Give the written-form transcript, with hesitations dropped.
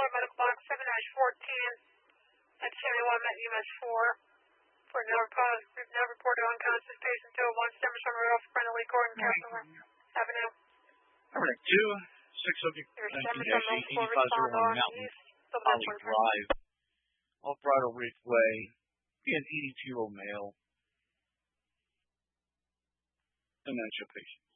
medical box 7-410 at 71 Met UMS 4 for no reported unconscious patient 201 Summer Rudolph, Brenda Lee Gordon, Castleman Avenue. Number 2, 6 subject 19-8501 Mountain Holly Drive, off Bridal Ridge Way, an 82-year-old male, dementia patient.